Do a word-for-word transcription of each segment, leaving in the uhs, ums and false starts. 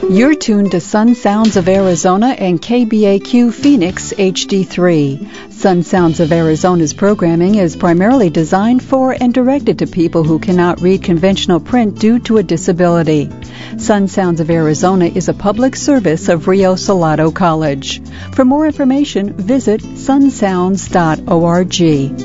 You're tuned to Sun Sounds of Arizona and K B A Q Phoenix H D three. Sun Sounds of Arizona's programming is primarily designed for and directed to people who cannot read conventional print due to a disability. Sun Sounds of Arizona is a public service of Rio Salado College. For more information, visit sun sounds dot org.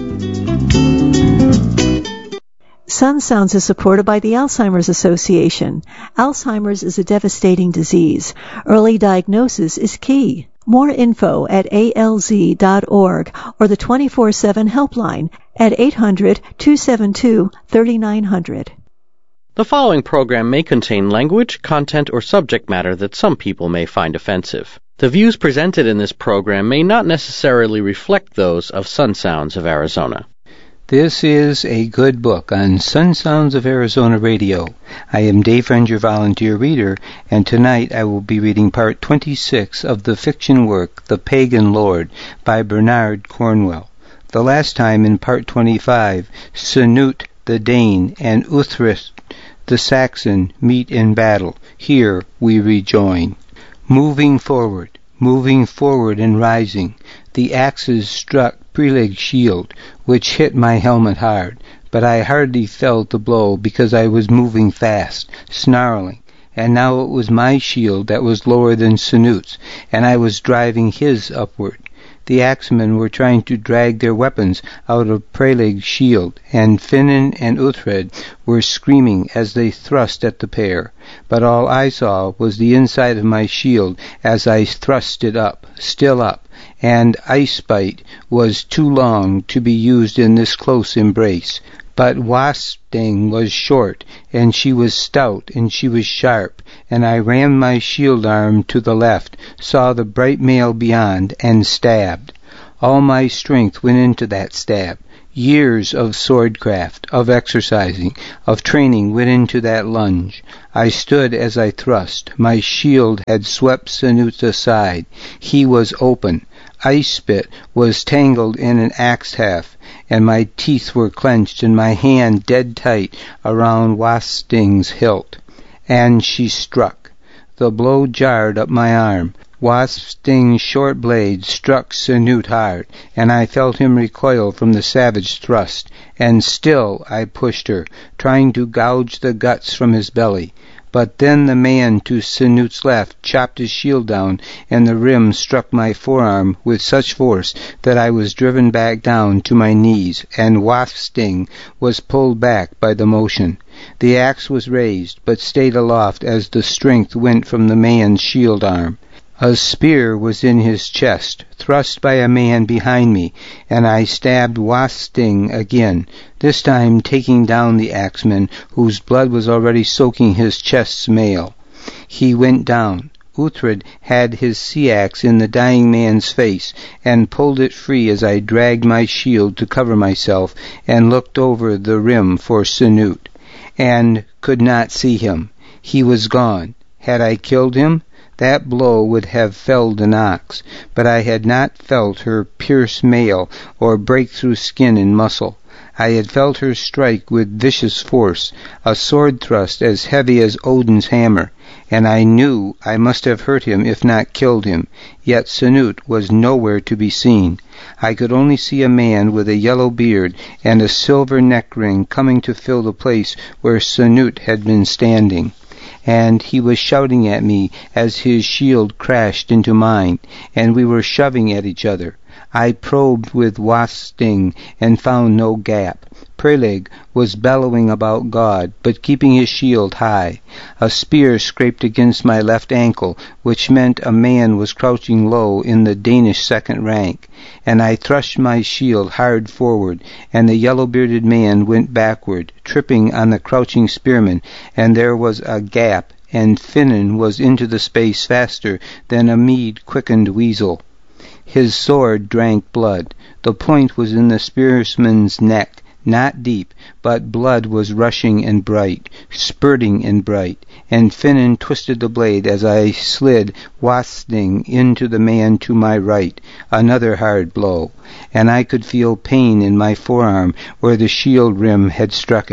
Sun Sounds is supported by the Alzheimer's Association. Alzheimer's is a devastating disease. Early diagnosis is key. More info at A L Z dot org or the twenty-four seven helpline at eight hundred, two seven two, three nine zero zero. The following program may contain language, content, or subject matter that some people may find offensive. The views presented in this program may not necessarily reflect those of Sun Sounds of Arizona. This is A Good Book on Sun Sounds of Arizona Radio. I am Dave Friend, your volunteer reader, and tonight I will be reading part twenty-six of the fiction work The Pagan Lord by Bernard Cornwell. The last time in part twenty-five, Canute the Dane and Uhtred the Saxon meet in battle. Here we rejoin. Moving forward, moving forward and rising, the axes struck Peleg's shield, which hit my helmet hard, but I hardly felt the blow because I was moving fast, snarling, and now it was my shield that was lower than Canute's, and I was driving his upward. The axemen were trying to drag their weapons out of Peleg's shield, and Finan and Uhtred were screaming as they thrust at the pair, but all I saw was the inside of my shield as I thrust it up, still up, and Ice Bite was too long to be used in this close embrace. But Wasp Sting was short, and she was stout, and she was sharp, and I ran my shield arm to the left, saw the bright mail beyond, and stabbed. All my strength went into that stab. Years of swordcraft, of exercising, of training went into that lunge. I stood as I thrust. My shield had swept Canute aside. He was open. Ice Spit was tangled in an axe haft, and my teeth were clenched and my hand dead tight around Wasp Sting's hilt. And she struck. The blow jarred up my arm. Wasp Sting's short blade struck Canute hard, and I felt him recoil from the savage thrust, and still I pushed her, trying to gouge the guts from his belly. But then the man to Canute's left chopped his shield down, and the rim struck my forearm with such force that I was driven back down to my knees, and Wasp Sting was pulled back by the motion. The axe was raised, but stayed aloft as the strength went from the man's shield arm. A spear was in his chest, thrust by a man behind me, and I stabbed Wasp Sting again, this time taking down the axeman, whose blood was already soaking his chest's mail. He went down. Uhtred had his sea-axe in the dying man's face, and pulled it free as I dragged my shield to cover myself, and looked over the rim for Canute, and could not see him. He was gone. Had I killed him? That blow would have felled an ox, but I had not felt her pierce mail or break through skin and muscle. I had felt her strike with vicious force, a sword thrust as heavy as Odin's hammer, and I knew I must have hurt him if not killed him, yet Canute was nowhere to be seen. I could only see a man with a yellow beard and a silver neck ring coming to fill the place where Canute had been standing. And he was shouting at me as his shield crashed into mine, and we were shoving at each other. I probed with Wasp Sting and found no gap. Peleg was bellowing about God, but keeping his shield high. A spear scraped against my left ankle, which meant a man was crouching low in the Danish second rank, and I thrust my shield hard forward, and the yellow-bearded man went backward, tripping on the crouching spearman, and there was a gap, and Finan was into the space faster than a mead-quickened weasel. His sword drank blood. The point was in the spearsman's neck, not deep, but blood was rushing and bright, spurting and bright, and Finan twisted the blade as I slid Wasp Sting into the man to my right, another hard blow, and I could feel pain in my forearm where the shield rim had struck it.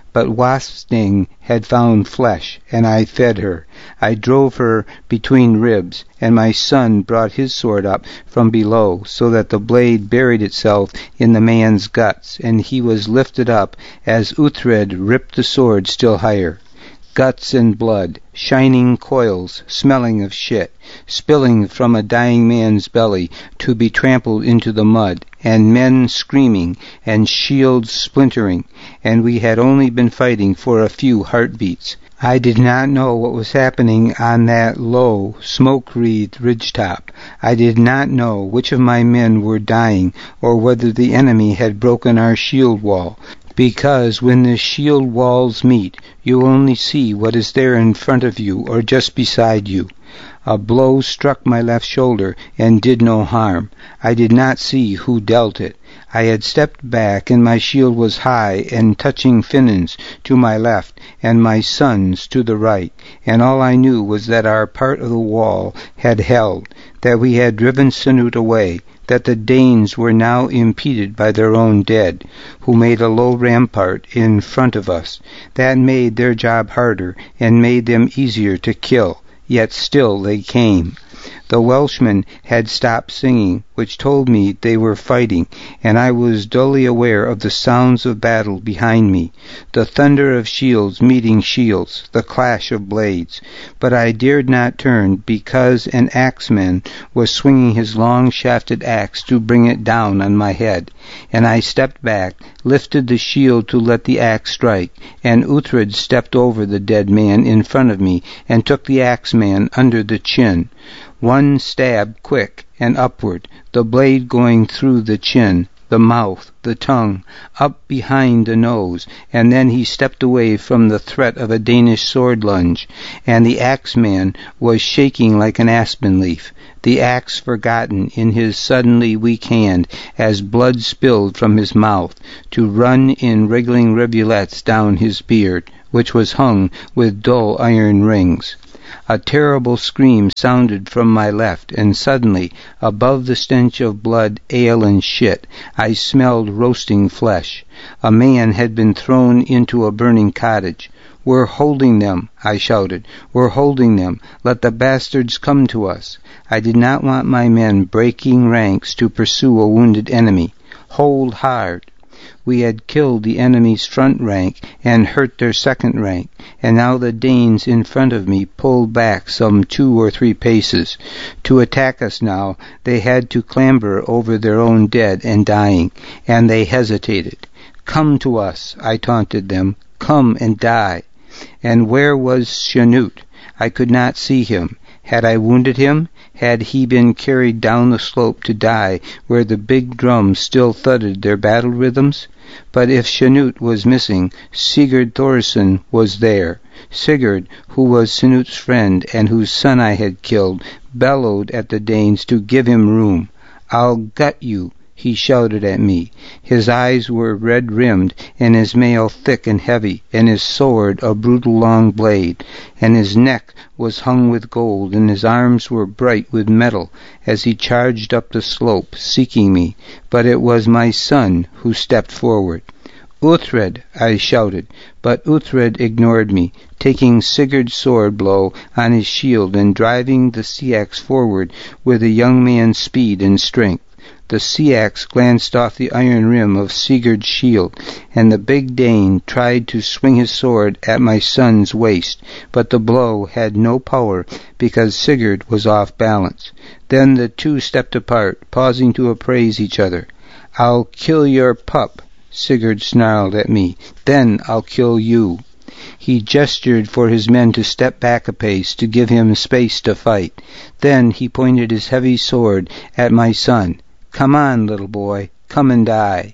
but Wasp Sting had found flesh, and I fed her. I drove her between ribs, and my son brought his sword up from below, so that the blade buried itself in the man's guts, and he was lifted up as Uhtred ripped the sword still higher. Guts and blood, shining coils, smelling of shit, spilling from a dying man's belly to be trampled into the mud, and men screaming, and shields splintering, and we had only been fighting for a few heartbeats. I did not know what was happening on that low, smoke-wreathed ridgetop. I did not know which of my men were dying, or whether the enemy had broken our shield wall, because when the shield walls meet, you only see what is there in front of you or just beside you. A blow struck my left shoulder and did no harm. I did not see who dealt it. I had stepped back, and my shield was high and touching Finnan's to my left and my son's to the right, and all I knew was that our part of the wall had held, that we had driven Canute away, that the Danes were now impeded by their own dead, who made a low rampart in front of us. That made their job harder and made them easier to kill, yet still they came. The Welshmen had stopped singing, which told me they were fighting, and I was dully aware of the sounds of battle behind me, the thunder of shields meeting shields, the clash of blades. But I dared not turn, because an axeman was swinging his long-shafted axe to bring it down on my head, and I stepped back, lifted the shield to let the axe strike, and Uhtred stepped over the dead man in front of me and took the axeman under the chin. One stab quick and upward, the blade going through the chin, the mouth, the tongue, up behind the nose, and then he stepped away from the threat of a Danish sword lunge, and the axeman was shaking like an aspen leaf, the axe forgotten in his suddenly weak hand as blood spilled from his mouth to run in wriggling rivulets down his beard, which was hung with dull iron rings. A terrible scream sounded from my left, and suddenly, above the stench of blood, ale, and shit, I smelled roasting flesh. A man had been thrown into a burning cottage. "We're holding them," I shouted. "We're holding them. Let the bastards come to us." I did not want my men breaking ranks to pursue a wounded enemy. Hold hard. We had killed the enemy's front rank and hurt their second rank, and now the Danes in front of me pulled back some two or three paces. To attack us now, they had to clamber over their own dead and dying, and they hesitated. "Come to us," I taunted them. "Come and die." And where was Canute? I could not see him. Had I wounded him? Had he been carried down the slope to die where the big drums still thudded their battle rhythms? But if Canute was missing, Sigurd Thorson was there. Sigurd, who was Canute's friend and whose son I had killed, bellowed at the Danes to give him room. "I'll gut you," he shouted at me. His eyes were red-rimmed, and his mail thick and heavy, and his sword a brutal long blade, and his neck was hung with gold, and his arms were bright with metal, as he charged up the slope, seeking me. But it was my son who stepped forward. "Uhtred," I shouted, but Uhtred ignored me, taking Sigurd's sword blow on his shield and driving the sea-axe forward with a young man's speed and strength. The sea-axe glanced off the iron rim of Sigurd's shield, and the big Dane tried to swing his sword at my son's waist, but the blow had no power because Sigurd was off balance. Then the two stepped apart, pausing to appraise each other. "I'll kill your pup," Sigurd snarled at me. "Then I'll kill you." He gestured for his men to step back a pace to give him space to fight. Then he pointed his heavy sword at my son. "Come on, little boy, come and die."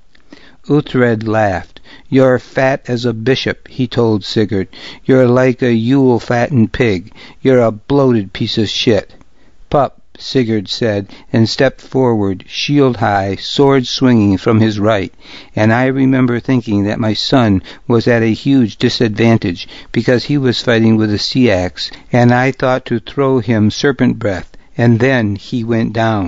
Uhtred laughed. "You're fat as a bishop," he told Sigurd. "You're like a Yule-fattened pig. You're a bloated piece of shit." "Pup," Sigurd said, and stepped forward, shield high, sword swinging from his right. And I remember thinking that my son was at a huge disadvantage because he was fighting with a sea-axe, and I thought to throw him serpent breath, and then he went down.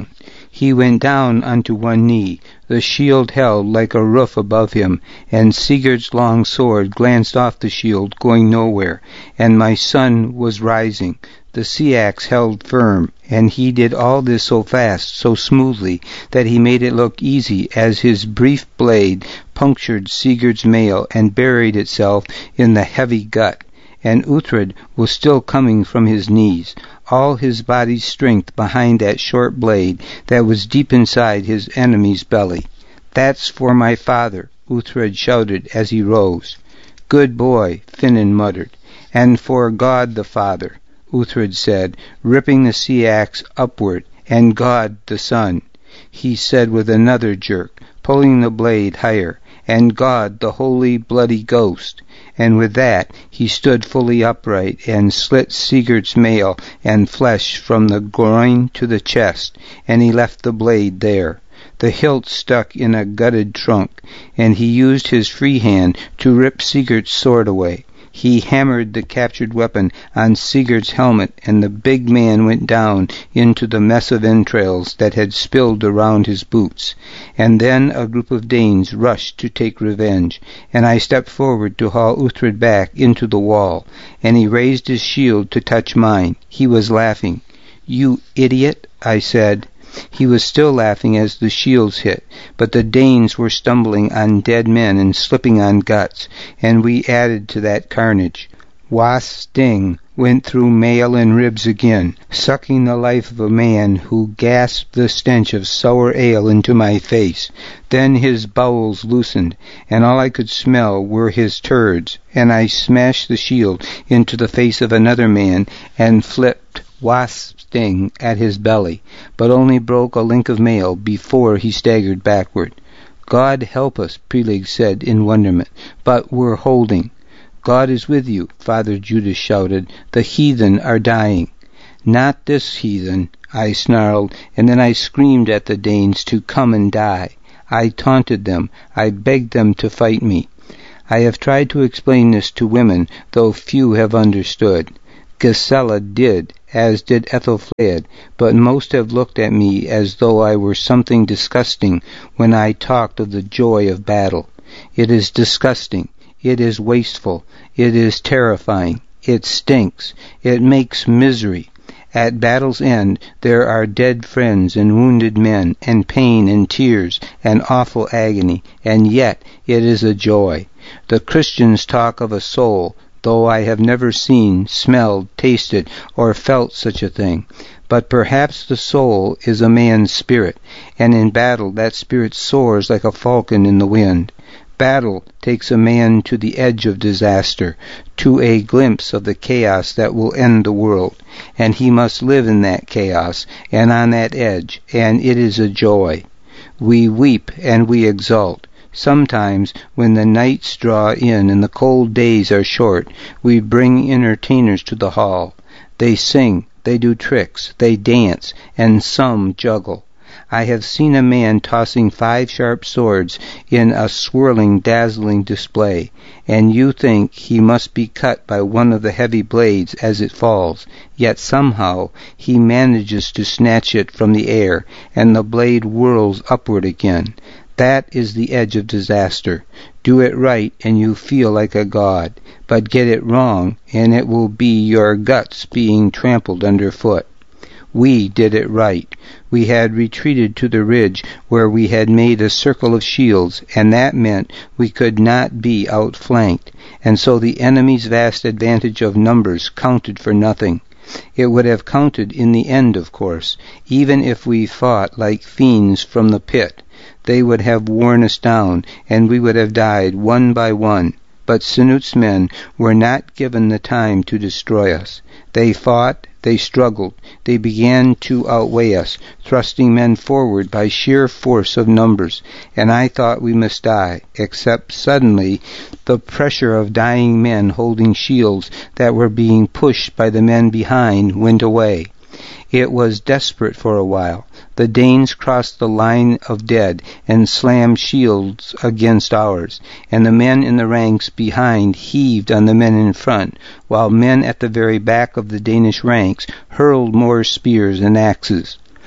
He went down onto one knee, the shield held like a roof above him, and Sigurd's long sword glanced off the shield, going nowhere, and my son was rising. The sea-axe held firm, and he did all this so fast, so smoothly, that he made it look easy as his brief blade punctured Sigurd's mail and buried itself in the heavy gut. And Uhtred was still coming from his knees, all his body's strength behind that short blade that was deep inside his enemy's belly. "That's for my father," Uhtred shouted as he rose. "Good boy," Finan muttered. "And for God the Father," Uhtred said, ripping the sea-axe upward, "and God the Son," he said with another jerk, pulling the blade higher, "and God the Holy Bloody Ghost." And with that he stood fully upright and slit Sigurd's mail and flesh from the groin to the chest, and he left the blade there. The hilt stuck in a gutted trunk, and he used his free hand to rip Sigurd's sword away. He hammered the captured weapon on Sigurd's helmet, and the big man went down into the mess of entrails that had spilled around his boots. And then a group of Danes rushed to take revenge, and I stepped forward to haul Uhtred back into the wall, and he raised his shield to touch mine. He was laughing. "You idiot," I said. He was still laughing as the shields hit, but the Danes were stumbling on dead men and slipping on guts, and we added to that carnage. Wasp's sting went through mail and ribs again, sucking the life of a man who gasped the stench of sour ale into my face. Then his bowels loosened, and all I could smell were his turds, and I smashed the shield into the face of another man and flipped Wasp's sting at his belly, but only broke a link of mail before he staggered backward. "God help us," Prelig said in wonderment, "but we're holding." "God is with you," Father Judas shouted. "The heathen are dying." "Not this heathen," I snarled, and then I screamed at the Danes to come and die. I taunted them. I begged them to fight me. I have tried to explain this to women, though few have understood. Gisela did, as did Ethelflaed, but most have looked at me as though I were something disgusting when I talked of the joy of battle. It is disgusting. It is wasteful. It is terrifying. It stinks. It makes misery. At battle's end there are dead friends and wounded men, and pain and tears and awful agony, and yet it is a joy. The Christians talk of a soul, though I have never seen, smelled, tasted, or felt such a thing. But perhaps the soul is a man's spirit, and in battle that spirit soars like a falcon in the wind. Battle takes a man to the edge of disaster, to a glimpse of the chaos that will end the world, and he must live in that chaos and on that edge, and it is a joy. We weep and we exult. Sometimes, when the nights draw in and the cold days are short, we bring entertainers to the hall. They sing, they do tricks, they dance, and some juggle. I have seen a man tossing five sharp swords in a swirling, dazzling display, and you think he must be cut by one of the heavy blades as it falls, yet somehow he manages to snatch it from the air, and the blade whirls upward again. That is the edge of disaster. Do it right and you feel like a god, but get it wrong and it will be your guts being trampled underfoot. We did it right. We had retreated to the ridge where we had made a circle of shields, and that meant we could not be outflanked, and so the enemy's vast advantage of numbers counted for nothing. It would have counted in the end, of course, even if we fought like fiends from the pit. They would have worn us down, and we would have died one by one. But Sinute's men were not given the time to destroy us. They fought, they struggled, they began to outweigh us, thrusting men forward by sheer force of numbers, and I thought we must die, except suddenly the pressure of dying men holding shields that were being pushed by the men behind went away. It was desperate for a while. The Danes crossed the line of dead and slammed shields against ours, and the men in the ranks behind heaved on the men in front, while men at the very back of the Danish ranks hurled more spears and axes.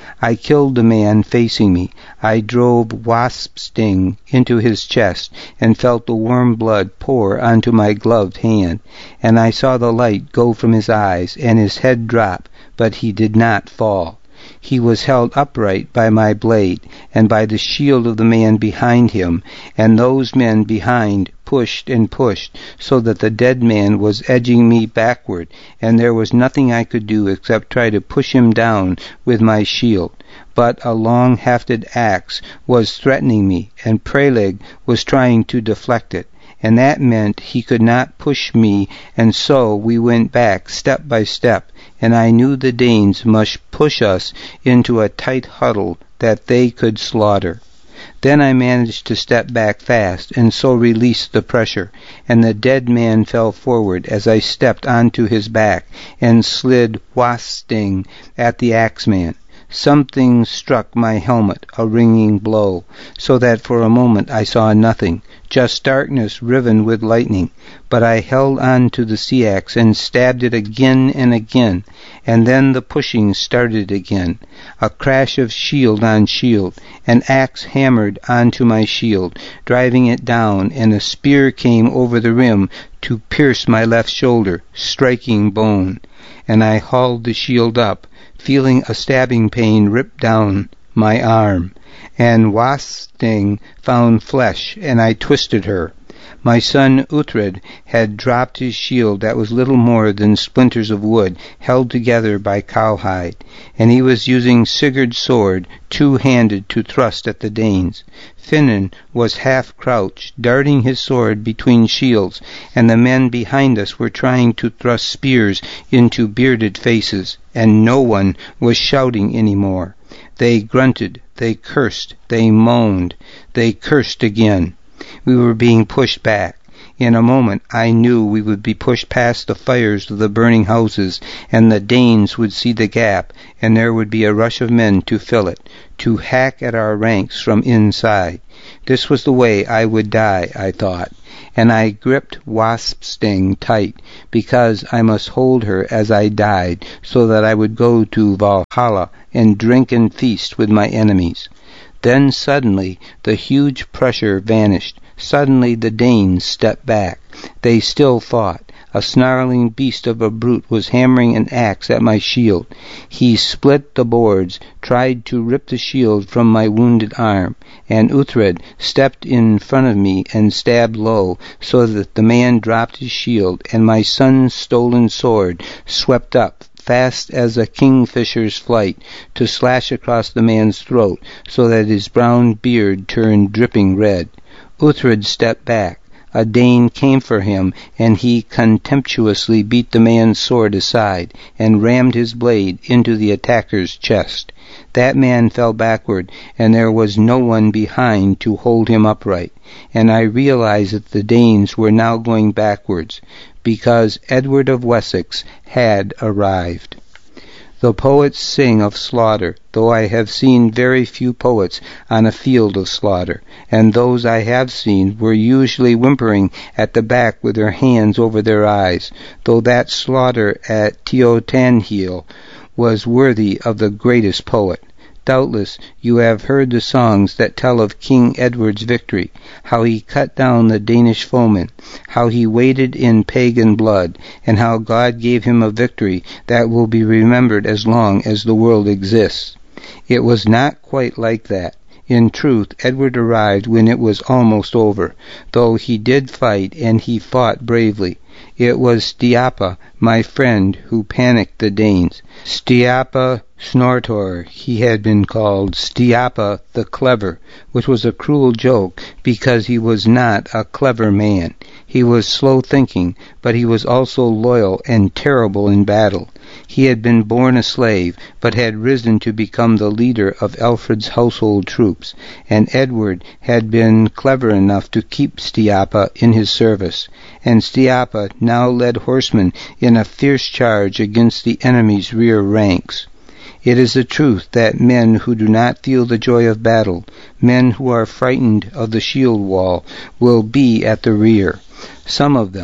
I killed the man facing me. I drove Wasp Sting into his chest and felt the warm blood pour onto my gloved hand, and I saw the light go from his eyes and his head drop, but he did not fall. He was held upright by my blade and by the shield of the man behind him, and those men behind pushed and pushed, so that the dead man was edging me backward, and there was nothing I could do except try to push him down with my shield. But a long-hafted axe was threatening me, and Praleg was trying to deflect it, and that meant he could not push me, and so we went back step by step, and I knew the Danes must push us into a tight huddle that they could slaughter. Then I managed to step back fast, and so released the pressure, and the dead man fell forward as I stepped onto his back and slid Wasp Sting at the axeman. Something struck my helmet, a ringing blow, so that for a moment I saw nothing, just darkness riven with lightning. But I held on to the sea-axe and stabbed it again and again, and then the pushing started again. A crash of shield on shield, an axe hammered onto my shield, driving it down, and a spear came over the rim to pierce my left shoulder, striking bone. And I hauled the shield up, feeling a stabbing pain rip down my arm, and Wasp Sting found flesh, and I twisted her. My son Uhtred had dropped his shield that was little more than splinters of wood held together by cowhide, and he was using Sigurd's sword two-handed to thrust at the Danes. Finnen was half-crouched, darting his sword between shields, and the men behind us were trying to thrust spears into bearded faces, and no one was shouting any more. They grunted, they cursed, they moaned, they cursed again. We were being pushed back. In a moment I knew we would be pushed past the fires of the burning houses, and the Danes would see the gap, and there would be a rush of men to fill it, to hack at our ranks from inside. This was the way I would die, I thought, and I gripped Wasp Sting tight, because I must hold her as I died, so that I would go to Valhalla and drink and feast with my enemies. Then suddenly the huge pressure vanished. Suddenly the Danes stepped back. They still fought. A snarling beast of a brute was hammering an axe at my shield. He split the boards, tried to rip the shield from my wounded arm, and Uhtred stepped in front of me and stabbed low, so that the man dropped his shield, and my son's stolen sword swept up, fast as a kingfisher's flight, to slash across the man's throat, so that his brown beard turned dripping red. Uhtred stepped back. A Dane came for him, and he contemptuously beat the man's sword aside, and rammed his blade into the attacker's chest. That man fell backward, and there was no one behind to hold him upright, and I realized that the Danes were now going backwards, because Edward of Wessex had arrived. The poets sing of slaughter, though I have seen very few poets on a field of slaughter, and those I have seen were usually whimpering at the back with their hands over their eyes, though that slaughter at Teotihuacan was worthy of the greatest poet. Doubtless you have heard the songs that tell of King Edward's victory, how he cut down the Danish foemen, how he waded in pagan blood, and how God gave him a victory that will be remembered as long as the world exists. It was not quite like that. In truth, Edward arrived when it was almost over, though he did fight, and he fought bravely. It was Stiapa, my friend, who panicked the Danes. Stiapa Snortor, he had been called, Stiapa the Clever, which was a cruel joke, because he was not a clever man. He was slow-thinking, but he was also loyal and terrible in battle. He had been born a slave, but had risen to become the leader of Alfred's household troops, and Edward had been clever enough to keep Stiapa in his service, and Stiapa now led horsemen in a fierce charge against the enemy's rear ranks. It is the truth that men who do not feel the joy of battle, men who are frightened of the shield wall, will be at the rear. Some of them,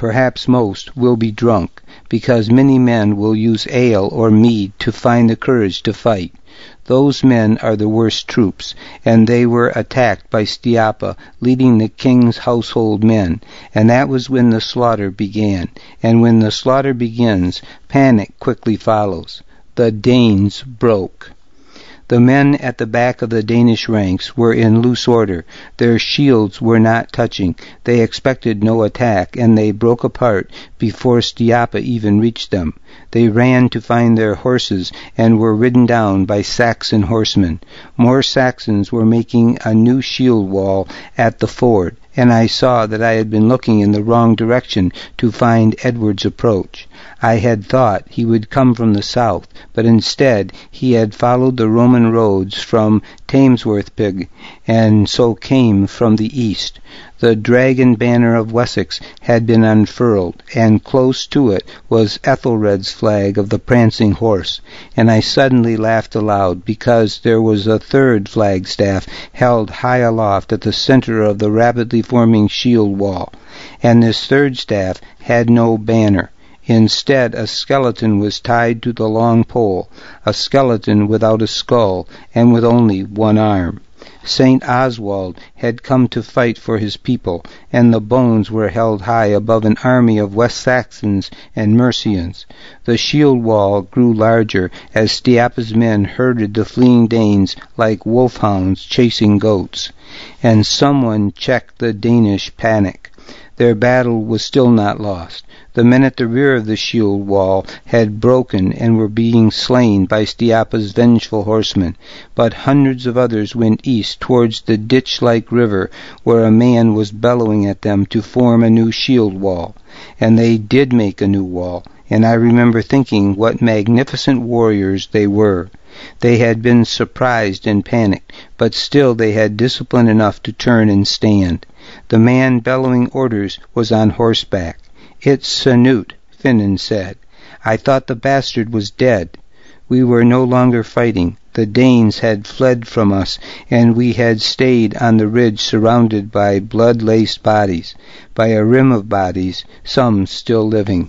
perhaps most, will be drunk, because many men will use ale or mead to find the courage to fight. Those men are the worst troops, and they were attacked by Stiapa, leading the king's household men, and that was when the slaughter began. And when the slaughter begins, panic quickly follows. The Danes broke. The men at the back of the Danish ranks were in loose order. Their shields were not touching. They expected no attack, and they broke apart before Stiapa even reached them. They ran to find their horses and were ridden down by Saxon horsemen. More Saxons were making a new shield wall at the ford, and I saw that I had been looking in the wrong direction to find Edward's approach. I had thought he would come from the south, but instead he had followed the Roman roads from Tamesworthpig, and so came from the east. The dragon banner of Wessex had been unfurled, and close to it was Ethelred's flag of the prancing horse, and I suddenly laughed aloud, because there was a third flagstaff held high aloft at the center of the rapidly forming shield wall, and this third staff had no banner. Instead, a skeleton was tied to the long pole, a skeleton without a skull and with only one arm. Saint Oswald had come to fight for his people, and the bones were held high above an army of West Saxons and Mercians. The shield wall grew larger as Stiapa's men herded the fleeing Danes like wolfhounds chasing goats, and someone checked the Danish panic. Their battle was still not lost. The men at the rear of the shield wall had broken and were being slain by Stiapa's vengeful horsemen, but hundreds of others went east towards the ditch-like river where a man was bellowing at them to form a new shield wall. And they did make a new wall, and I remember thinking what magnificent warriors they were. They had been surprised and panicked, but still they had discipline enough to turn and stand. The man bellowing orders was on horseback. "It's Canute," Finan said. "I thought the bastard was dead." We were no longer fighting. The Danes had fled from us, and we had stayed on the ridge surrounded by blood-laced bodies, by a rim of bodies, some still living.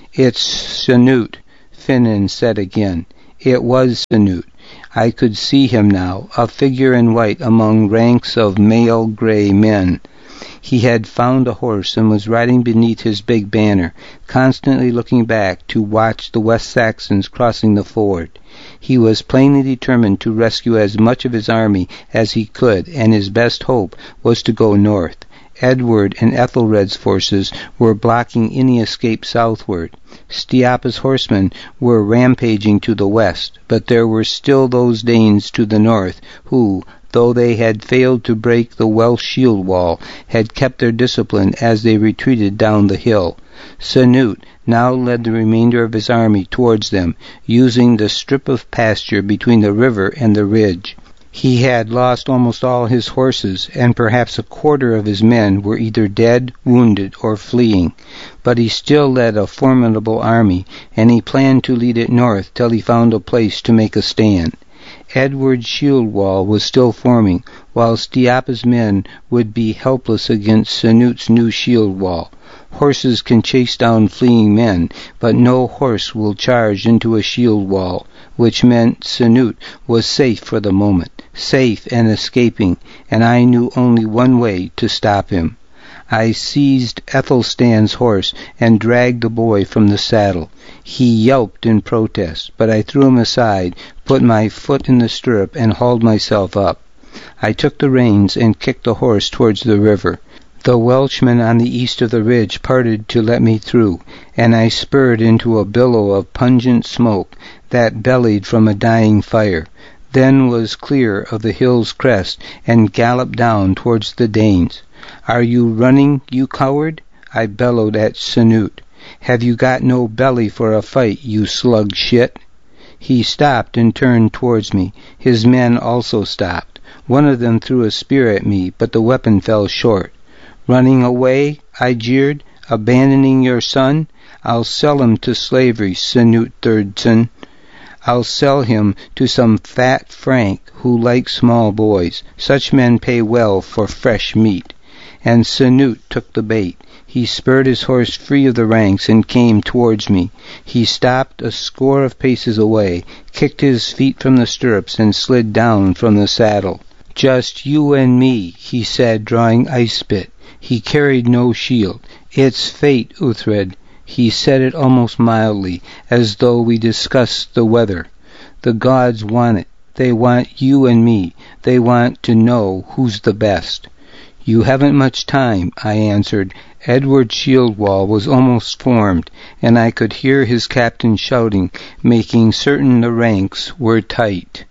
"It's Canute," Finan said again. It was Canute. I could see him now, a figure in white among ranks of male gray men. He had found a horse and was riding beneath his big banner, constantly looking back to watch the West Saxons crossing the ford. He was plainly determined to rescue as much of his army as he could, and his best hope was to go north. Edward and Ethelred's forces were blocking any escape southward. Stiapa's horsemen were rampaging to the west, but there were still those Danes to the north who, though they had failed to break the Welsh shield wall, had kept their discipline as they retreated down the hill. Canute now led the remainder of his army towards them, using the strip of pasture between the river and the ridge. He had lost almost all his horses, and perhaps a quarter of his men were either dead, wounded, or fleeing. But he still led a formidable army, and he planned to lead it north till he found a place to make a stand. Edward's shield wall was still forming, while Stiapa's men would be helpless against Canute's new shield wall. Horses can chase down fleeing men, but no horse will charge into a shield wall, which meant Canute was safe for the moment, safe and escaping, and I knew only one way to stop him. I seized Ethelstan's horse and dragged the boy from the saddle. He yelped in protest, but I threw him aside, put my foot in the stirrup, and hauled myself up. I took the reins and kicked the horse towards the river. The Welshmen on the east of the ridge parted to let me through, and I spurred into a billow of pungent smoke that bellied from a dying fire, then was clear of the hill's crest, and galloped down towards the Danes. "Are you running, you coward?" I bellowed at Canute. "Have you got no belly for a fight, you slug shit?" He stopped and turned towards me. His men also stopped. One of them threw a spear at me, but the weapon fell short. "Running away?" I jeered. "Abandoning your son? I'll sell him to slavery, Canute Thirdson. I'll sell him to some fat Frank who likes small boys. Such men pay well for fresh meat." and Sanute took the bait. He spurred his horse free of the ranks and came towards me. He stopped a score of paces away, kicked his feet from the stirrups, and slid down from the saddle. "Just you and me," he said, drawing ice spit. He carried no shield. "It's fate, Uthred." He said it almost mildly, as though we discussed the weather. "The gods want it. They want you and me. They want to know who's the best." "You haven't much time," I answered. Edward's shield wall was almost formed, and I could hear his captain shouting, making certain the ranks were tight.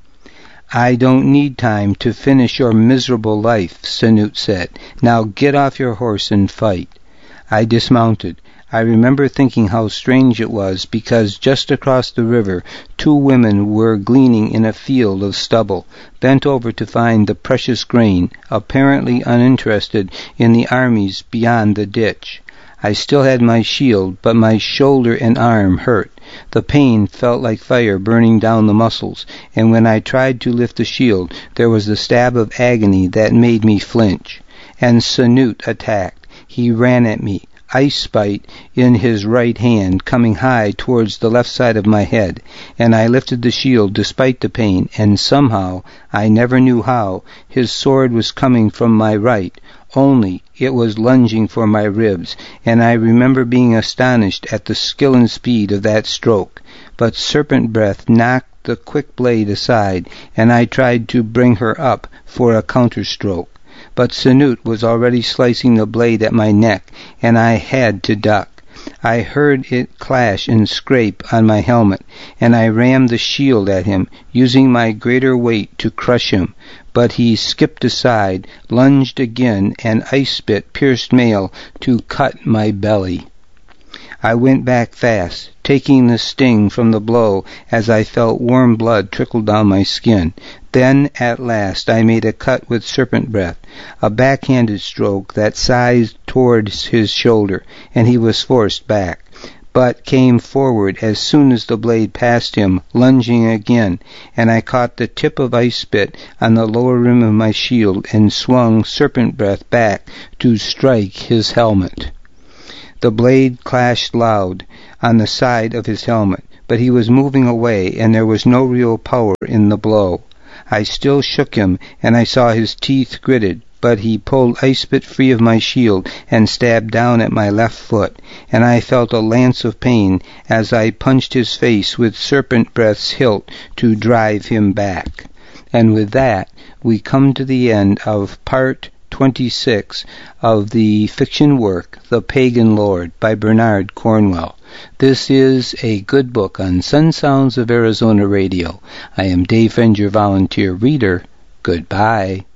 "I don't need time to finish your miserable life," Sanute said. "Now get off your horse and fight." I dismounted. I remember thinking how strange it was, because just across the river two women were gleaning in a field of stubble, bent over to find the precious grain, apparently uninterested in the armies beyond the ditch. I still had my shield, but my shoulder and arm hurt. The pain felt like fire burning down the muscles, and when I tried to lift the shield, there was a stab of agony that made me flinch. And Sanute attacked. He ran at me, ice spite in his right hand, coming high towards the left side of my head, and I lifted the shield despite the pain, and somehow, I never knew how, his sword was coming from my right, only it was lunging for my ribs, and I remember being astonished at the skill and speed of that stroke. But Serpent Breath knocked the quick blade aside, and I tried to bring her up for a counterstroke. But Sanute was already slicing the blade at my neck, and I had to duck. I heard it clash and scrape on my helmet, and I rammed the shield at him, using my greater weight to crush him. But he skipped aside, lunged again, and ice spit pierced mail to cut my belly. I went back fast, taking the sting from the blow as I felt warm blood trickle down my skin. Then, at last, I made a cut with Serpent Breath, a backhanded stroke that sized towards his shoulder, and he was forced back, but came forward as soon as the blade passed him, lunging again, and I caught the tip of ice spit on the lower rim of my shield and swung Serpent Breath back to strike his helmet. The blade clashed loud on the side of his helmet, but he was moving away, and there was no real power in the blow. I still shook him, and I saw his teeth gritted, but he pulled ice spit free of my shield and stabbed down at my left foot, and I felt a lance of pain as I punched his face with Serpent Breath's hilt to drive him back. And with that, we come to the end of part twenty-six of the fiction work The Pagan Lord by Bernard Cornwell. This is a good book on Sun Sounds of Arizona Radio. I am Dave Friend, your volunteer reader. Goodbye.